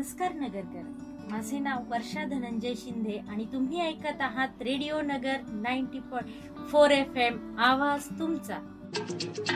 नमस्कार नगरकर, माझे नाव वर्षा धनंजय शिंदे आणि तुम्ही ऐकत आहात रेडिओ नगर 90.4 FM, आवाज तुमचा.